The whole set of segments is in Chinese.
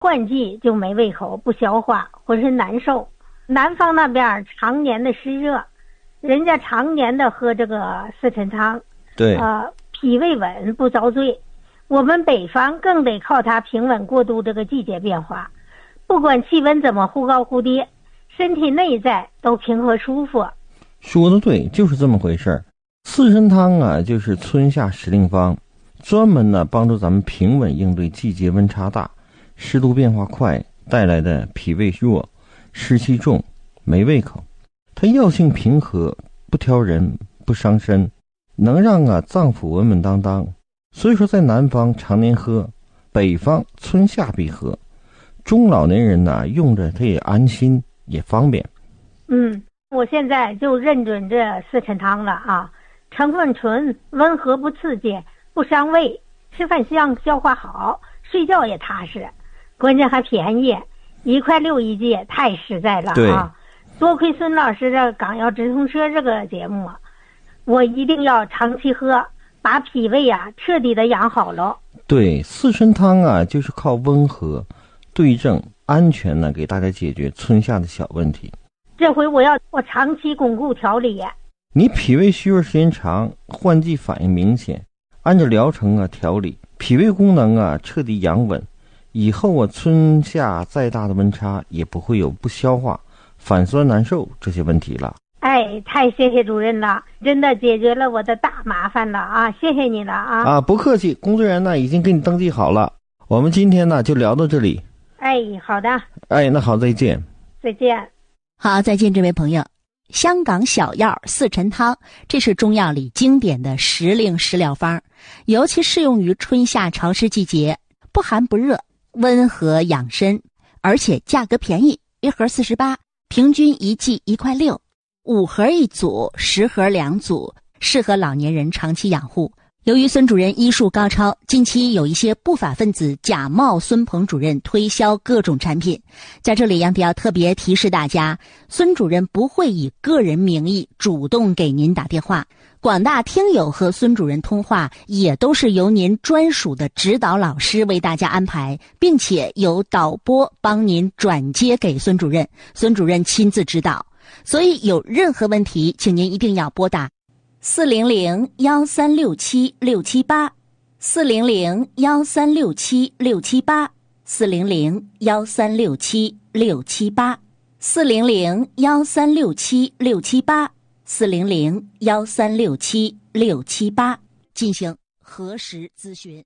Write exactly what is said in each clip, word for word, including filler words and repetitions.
换季就没胃口，不消化，浑身难受。南方那边常年的湿热，人家常年的喝这个四陈汤， 对， 呃，脾胃稳不遭罪。我们北方更得靠它平稳过渡这个季节变化，不管气温怎么忽高忽低，身体内在都平和舒服。 说的对，就是这么回事儿。四陈汤啊，就是春夏时令方，专门呢帮助咱们平稳应对季节温差大、湿度变化快带来的脾胃弱、湿气重、没胃口。它药性平和，不挑人，不伤身，能让啊脏腑稳稳当当。所以说在南方常年喝，北方春夏必喝。中老年人呢、啊、用着它也安心也方便。 嗯，我现在就认准这四陈汤了啊，成分纯，温和不刺激，不伤胃，吃饭香，消化好，睡觉也踏实，关键还便宜，一块六一剂，太实在了啊！多亏孙老师的港药直通车这个节目，我一定要长期喝，把脾胃啊彻底的养好了。 对，四陈汤啊，就是靠温和、对症、安全呢，给大家解决春夏的小问题。 这回我要我长期巩固调理。 你脾胃虚弱时间长，换季反应明显，按照疗程啊调理，脾胃功能啊彻底养稳，以后啊春夏再大的温差也不会有不消化、反酸难受这些问题了。 哎，太谢谢主任了，真的解决了我的大麻烦了啊！谢谢你了啊！ 啊，不客气，工作人员呢已经给你登记好了。我们今天呢就聊到这里。 哎，好的。 哎，那好，再见。 再见。 好，再见，这位朋友。香港小药四陈汤，这是中药里经典的时令食疗方，尤其适用于春夏潮湿季节，不寒不热，温和养身，而且价格便宜，一盒四十八，平均一剂一块六，五盒一组，十盒两组，适合老年人长期养护。由于孙主任医术高超，近期有一些不法分子假冒孙鹏主任推销各种产品。在这里杨迪要特别提示大家，孙主任不会以个人名义主动给您打电话，广大听友和孙主任通话也都是由您专属的指导老师为大家安排，并且由导播帮您转接给孙主任，孙主任亲自指导。所以有任何问题，请您一定要拨打四零零幺三六七六七八，四零零幺三六七六七八，四零零幺三六七六七八，四零零幺三六七六七八，四零零幺三六七六七八进行核实咨询。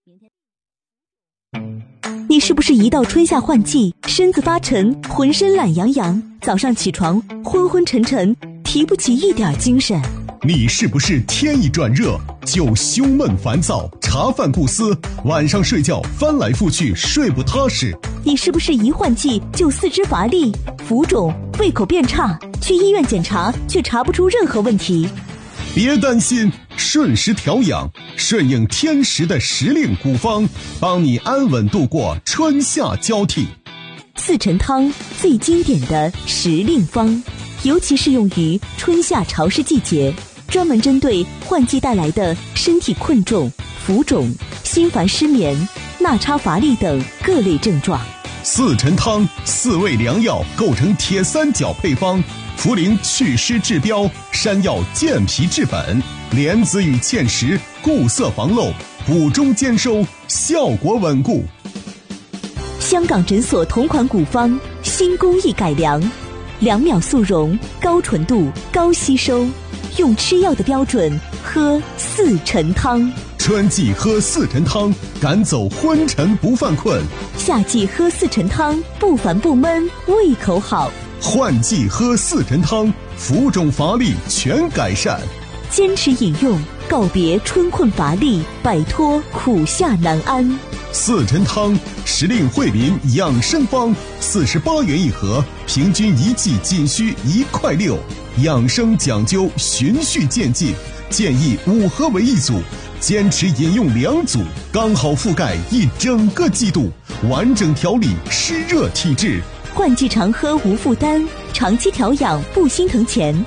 你是不是一到春夏换季，身子发沉，浑身懒洋洋，早上起床昏昏沉沉，提不起一点精神？ 你是不是天一转热就胸闷烦躁，茶饭不思，晚上睡觉翻来覆去睡不踏实？ 你是不是一换季就四肢乏力、浮肿、胃口变差，去医院检查却查不出任何问题？ 别担心，顺时调养，顺应天时的时令古方，帮你安稳度过春夏交替。 四陈汤最经典的时令方，尤其适用于春夏潮湿季节，专门针对换季带来的身体困重、浮肿、心烦失眠、纳差乏力等各类症状。 四陈汤四味良药构成铁三角配方，茯苓祛湿治标，山药健脾治本，莲子与芡实固色防漏，补中兼收，效果稳固。 香港诊所同款古方，新工艺改良，两秒速溶，高纯度，高吸收，用吃药的标准喝四陈汤。 春季喝四陈汤，赶走昏沉不犯困； 夏季喝四陈汤，不烦不闷，胃口好。 换季喝四陈汤，浮肿乏力全改善。 坚持饮用，告别春困乏力，摆脱苦夏难安。 四陈汤时令惠民养生方，四十八元一盒，平均一剂仅需一块六。养生讲究循序渐进，建议五盒为一组，坚持饮用两组，刚好覆盖一整个季度，完整调理湿热体质。 换季常喝无负担，长期调养不心疼钱。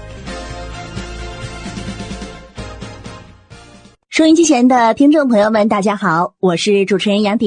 收音机前的听众朋友们，大家好，我是主持人杨迪。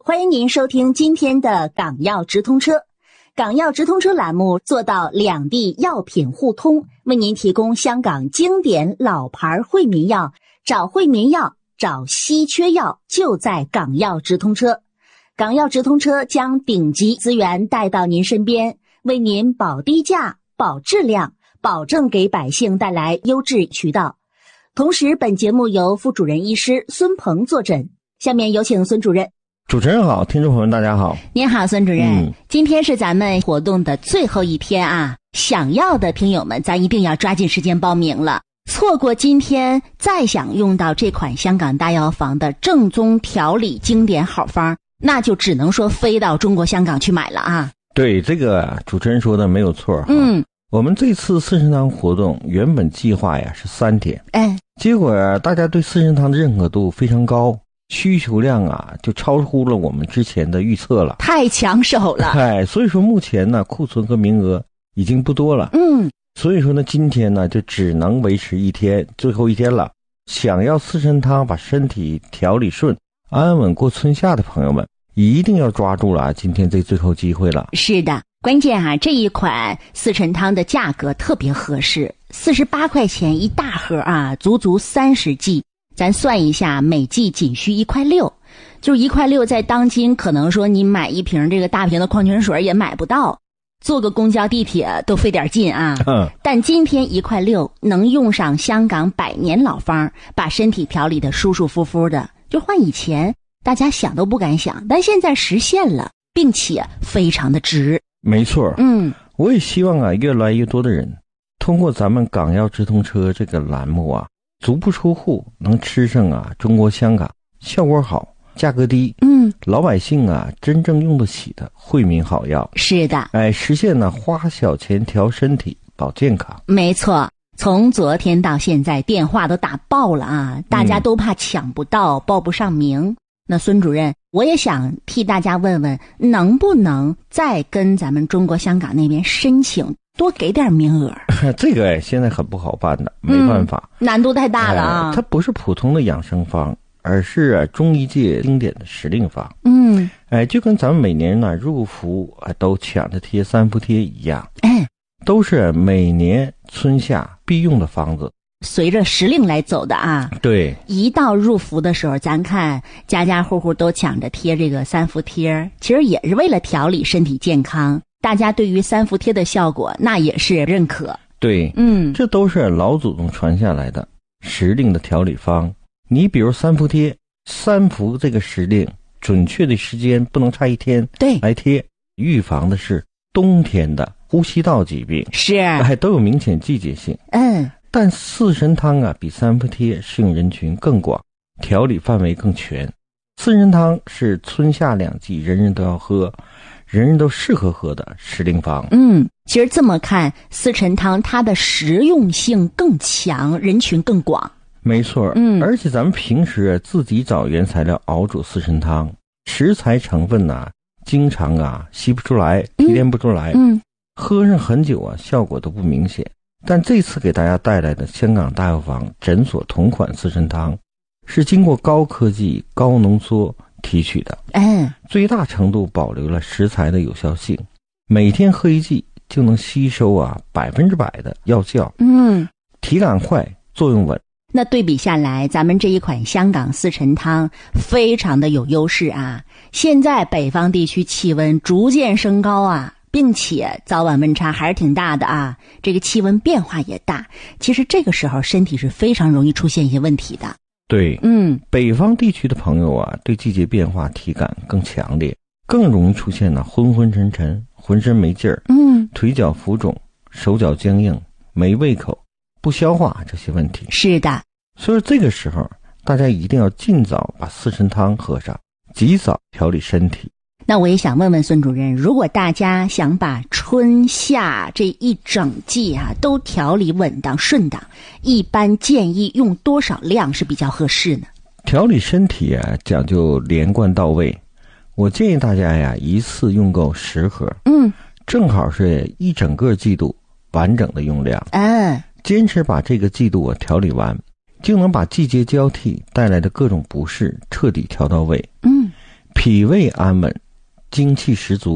欢迎您收听今天的港药直通车。港药直通车栏目做到两地药品互通，为您提供香港经典老牌惠民药，找惠民药，找稀缺药，就在港药直通车。港药直通车将顶级资源带到您身边，为您保低价、保质量，保证给百姓带来优质渠道。同时，本节目由副主任医师孙鹏坐诊。下面有请孙主任。 主持人好，听众朋友们大家好。 您好，孙主任、 嗯、 今天是咱们活动的最后一天啊，想要的听友们咱一定要抓紧时间报名了，错过今天再想用到这款香港大药房的正宗调理经典好方，那就只能说飞到中国香港去买了啊。 对，这个主持人说的没有错。 嗯， 我们这次四神汤活动原本计划呀是三天， 哎， 结果大家对四神汤的认可度非常高，需求量啊就超乎了我们之前的预测了， 太抢手了。 哎，所以说目前呢库存和名额已经不多了。 嗯， 所以说呢今天呢就只能维持一天，最后一天了。想要四神汤把身体调理顺，安稳过春夏的朋友们，一定要抓住了啊今天这最后机会了。 是的，关键啊这一款四神汤的价格特别合适，四十八块钱一大盒啊，足足三十剂。咱算一下，每剂仅需一块六，就是一块六，在当今可能说你买一瓶这个大瓶的矿泉水也买不到，坐个公交地铁都费点劲啊。 嗯， 但今天一块六能用上香港百年老方，把身体调理的舒舒服服的，就换以前大家想都不敢想，但现在实现了，并且非常的值。 没错。 嗯， 我也希望啊越来越多的人通过咱们港药直通车这个栏目啊，足不出户能吃上啊中国香港效果好、价格低， 嗯， 老百姓啊真正用得起的惠民好药。 是的， 哎，实现呢花小钱调身体、保健康。 没错。从昨天到现在，电话都打爆了啊，大家都怕抢不到、嗯、报不上名。那孙主任，我也想替大家问问，能不能再跟咱们中国香港那边申请多给点名额？ 这个哎，现在很不好办的，没办法， 嗯、难度太大了啊、 哎！它不是普通的养生方，而是、啊、中医界经典的时令方。 嗯， 哎，就跟咱们每年呢入伏啊都抢着贴三伏贴一样， 哎， 都是每年春夏必用的方子。 随着时令来走的啊。 对， 一到入伏的时候，咱看家家户户都抢着贴这个三伏贴，其实也是为了调理身体健康。大家对于三伏贴的效果那也是认可。 对， 嗯， 这都是老祖宗传下来的时令的调理方。你比如三伏贴，三伏这个时令准确的时间不能差一天， 对， 来贴，预防的是冬天的呼吸道疾病， 是， 还都有明显季节性。 嗯， 但四神汤啊比三伏贴适用人群更广，调理范围更全。四神汤是春夏两季人人都要喝，人人都适合喝的时令方。 嗯，其实这么看，四神汤它的实用性更强，人群更广。 没错， 嗯， 而且咱们平时自己找原材料熬煮四神汤，食材成分呢、啊，经常啊吸不出来，提炼不出来， 嗯， 喝上很久啊，效果都不明显。但这次给大家带来的香港大药房诊所同款四神汤，是经过高科技、高浓缩提取的， 嗯， 最大程度保留了食材的有效性，每天喝一剂就能吸收啊百分之百的药效， 嗯， 体感快，作用稳。 那对比下来，咱们这一款香港四神汤非常的有优势啊！现在北方地区气温逐渐升高啊，并且早晚温差还是挺大的啊，这个气温变化也大，其实这个时候身体是非常容易出现一些问题的。 对， 嗯， 北方地区的朋友啊，对季节变化体感更强烈，更容易出现呢昏昏沉沉、浑身没劲儿， 嗯， 腿脚浮肿、手脚僵硬、没胃口、不消化这些问题。 是的， 所以这个时候大家一定要尽早把四神汤喝上，及早调理身体。 那我也想问问孙主任，如果大家想把春夏这一整季啊都调理稳当顺当，一般建议用多少量是比较合适呢？ 调理身体啊讲究连贯到位，我建议大家呀一次用够十盒， 嗯， 正好是一整个季度完整的用量。 嗯， 坚持把这个季度我调理完，就能把季节交替带来的各种不适彻底调到位。 嗯， 脾胃安稳，精气十足。